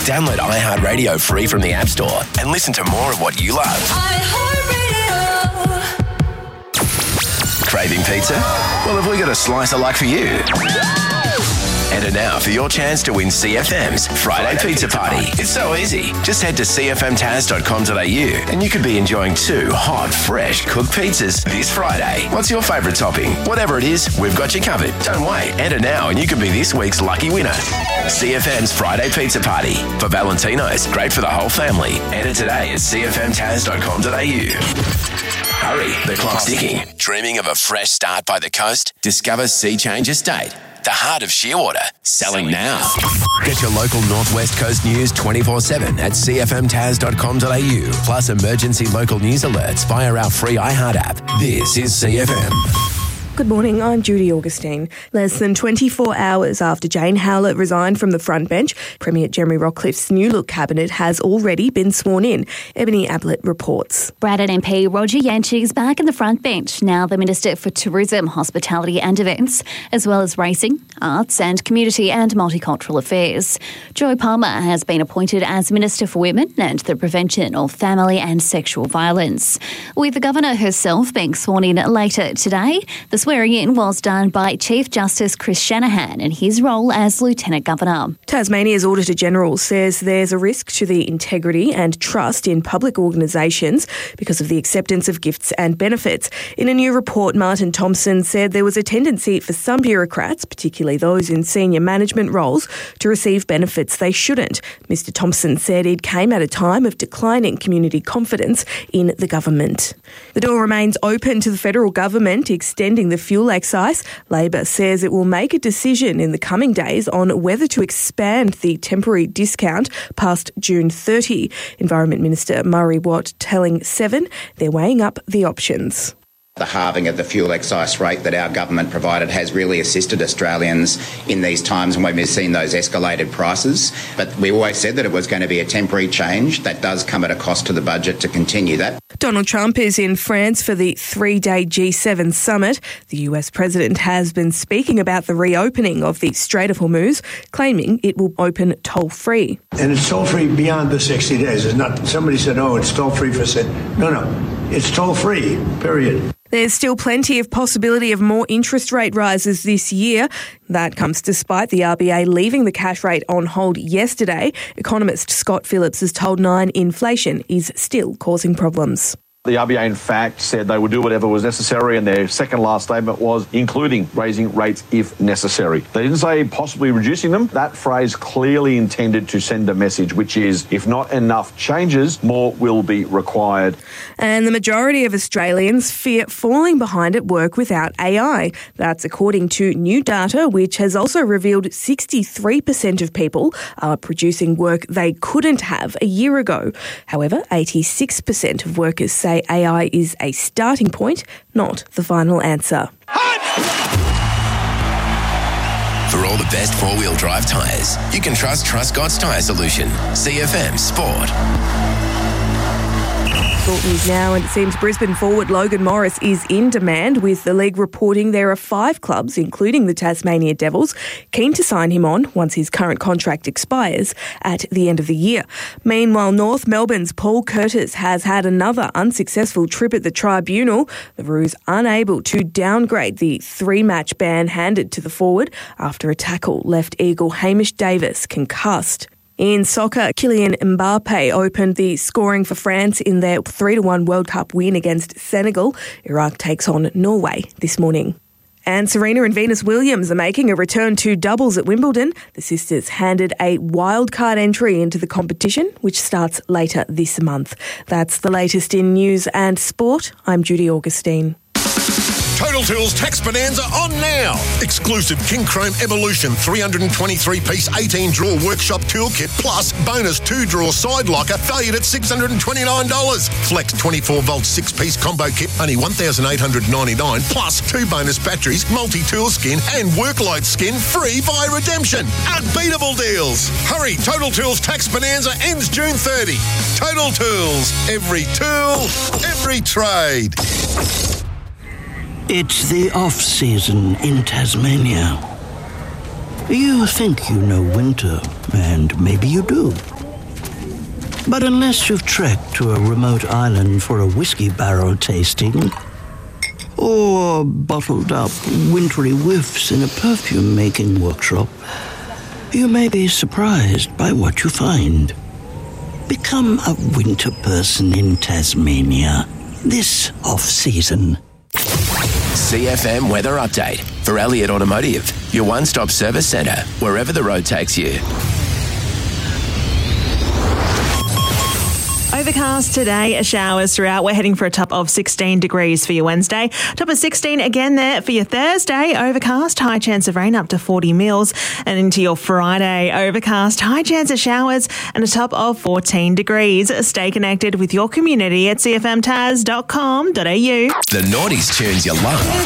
Download iHeartRadio free from the App Store and listen to more of what you love. Craving pizza? Well, have we got a slice of luck for you? Enter now for your chance to win CFM's Friday Pizza Party. It's so easy. Just head to cfmtaz.com.au and you could be enjoying 2 hot, fresh cooked pizzas this Friday. What's your favourite topping? Whatever it is, we've got you covered. Don't wait. Enter now and you could be this week's lucky winner. CFM's Friday Pizza Party. For Valentino's, great for the whole family. Enter today at cfmtaz.com.au. Hurry, the clock's ticking. Dreaming of a fresh start by the coast? Discover Sea Change Estate, the heart of Shearwater. Selling now. Get your local Northwest Coast news 24/7 at cfmtaz.com.au. Plus emergency local news alerts via our free iHeart app. This is CFM. Good morning, I'm Judy Augustine. Less than 24 hours after Jane Howlett resigned from the front bench, Premier Jeremy Rockcliffe's New Look cabinet has already been sworn in. Ebony Ablett reports. Braddon MP Roger Yancey is back in the front bench, now the Minister for Tourism, Hospitality and Events, as well as Racing, Arts and Community and Multicultural Affairs. Joe Palmer has been appointed as Minister for Women and the Prevention of Family and Sexual Violence. With the Governor herself being sworn in later today, the swearing-in was done by Chief Justice Chris Shanahan in his role as Lieutenant Governor. Tasmania's Auditor-General says there's a risk to the integrity and trust in public organisations because of the acceptance of gifts and benefits. In a new report, Martin Thompson said there was a tendency for some bureaucrats, particularly those in senior management roles, to receive benefits they shouldn't. Mr Thompson said it came at a time of declining community confidence in the government. The door remains open to the federal government extending the fuel excise. Labor says it will make a decision in the coming days on whether to expand the temporary discount past June 30. Environment Minister Murray Watt telling Seven they're weighing up the options. The halving of the fuel excise rate that our government provided has really assisted Australians in these times when we've seen those escalated prices. But we always said that it was going to be a temporary change. That does come at a cost to the budget to continue that. Donald Trump is in France for the 3-day G7 summit. The US president has been speaking about the reopening of the Strait of Hormuz, claiming it will open toll-free. And it's toll-free beyond the 60 days. It's not, somebody said, oh, it's toll-free for... No. It's toll-free, period. There's still plenty of possibility of more interest rate rises this year. That comes despite the RBA leaving the cash rate on hold yesterday. Economist Scott Phillips has told Nine inflation is still causing problems. The RBA, in fact, said they would do whatever was necessary, and their second last statement was including raising rates if necessary. They didn't say possibly reducing them. That phrase clearly intended to send a message, which is if not enough changes, more will be required. And the majority of Australians fear falling behind at work without AI. That's according to new data, which has also revealed 63% of people are producing work they couldn't have a year ago. However, 86% of workers say AI is a starting point, not the final answer. For all the best four-wheel drive tyres, you can trust Truscott's Tyre Solution. CFM Sport. Sport news now, and it seems Brisbane forward Logan Morris is in demand, with the league reporting there are 5 clubs, including the Tasmania Devils, keen to sign him on once his current contract expires at the end of the year. Meanwhile, North Melbourne's Paul Curtis has had another unsuccessful trip at the tribunal. The Roos unable to downgrade the 3-match ban handed to the forward after a tackle left Eagle Hamish Davis concussed. In soccer, Kylian Mbappe opened the scoring for France in their 3-1 World Cup win against Senegal. Iraq takes on Norway this morning. And Serena and Venus Williams are making a return to doubles at Wimbledon. The sisters handed a wildcard entry into the competition, which starts later this month. That's the latest in news and sport. I'm Judy Augustine. Total Tools Tax Bonanza on now. Exclusive King Chrome Evolution 323-piece 18-drawer workshop toolkit plus bonus 2-drawer side locker valued at $629. Flex 24-volt 6-piece combo kit only $1,899 plus 2 bonus batteries, multi-tool skin and worklight skin free via redemption. Unbeatable deals. Hurry, Total Tools Tax Bonanza ends June 30. Total Tools. Every tool, every trade. It's the off-season in Tasmania. You think you know winter, and maybe you do. But unless you've trekked to a remote island for a whiskey barrel tasting, or bottled up wintry whiffs in a perfume-making workshop, you may be surprised by what you find. Become a winter person in Tasmania this off-season. CFM Weather Update for Elliott Automotive, your one-stop service centre, wherever the road takes you. Overcast today, showers throughout. We're heading for a top of 16 degrees for your Wednesday. Top of 16 again there for your Thursday. Overcast, high chance of rain up to 40 mils. And into your Friday, overcast, high chance of showers and a top of 14 degrees. Stay connected with your community at cfmtas.com.au. The Naughties tunes you love.